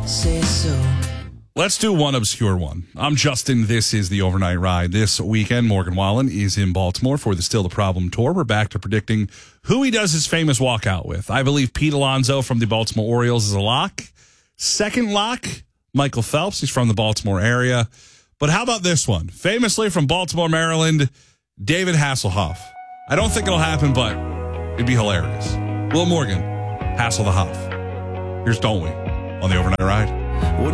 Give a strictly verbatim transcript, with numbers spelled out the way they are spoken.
say so. Let's do one obscure one. I'm Justin. This is the Overnight Ride. This weekend, Morgan Wallen is in Baltimore for the Still the Problem tour. We're back to predicting who he does his famous walkout with. I believe Pete Alonso from the Baltimore Orioles is a lock. Second lock, Michael Phelps. He's from the Baltimore area. But how about this one? Famously from Baltimore, Maryland, David Hasselhoff. I don't think it'll happen, but it'd be hilarious. Will Morgan, Hassel the Hoff. Here's Don't We on the Overnight Ride.